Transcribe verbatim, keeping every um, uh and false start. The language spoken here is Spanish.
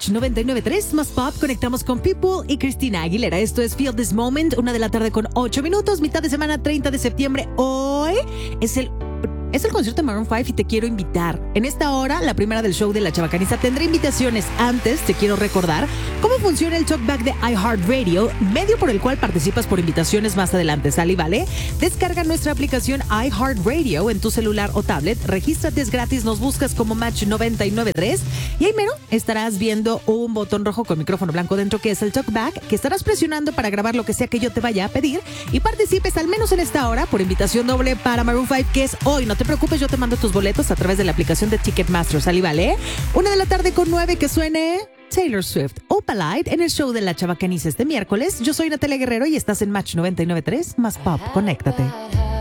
Match noventa y nueve punto tres más Pop. Conectamos con Pitbull y Christina Aguilera. Esto es Feel This Moment, una de la tarde con ocho minutos, mitad de semana, treinta de septiembre. Hoy es el... Es el concierto de Maroon cinco y te quiero invitar. En esta hora, la primera del show de La Chabacaniza, tendré invitaciones. Antes, te quiero recordar cómo funciona el Talkback de iHeartRadio, medio por el cual participas por invitaciones más adelante. ¿Sale y vale? Descarga nuestra aplicación iHeartRadio en tu celular o tablet. Regístrate, es gratis. Nos buscas como Match noventa y nueve punto tres. Y ahí mero estarás viendo un botón rojo con micrófono blanco dentro, que es el Talkback, que estarás presionando para grabar lo que sea que yo te vaya a pedir. Y participes al menos en esta hora por invitación doble para Maroon cinco, que es hoy. No te preocupes, yo te mando tus boletos a través de la aplicación de Ticketmaster. ¿Sale y vale? Una de la tarde con nueve, que suene Taylor Swift, Opalite, en el show de La Chabacaniza este miércoles. Yo soy Natalia Guerrero y estás en Match noventa y nueve punto tres más Pop. Conéctate.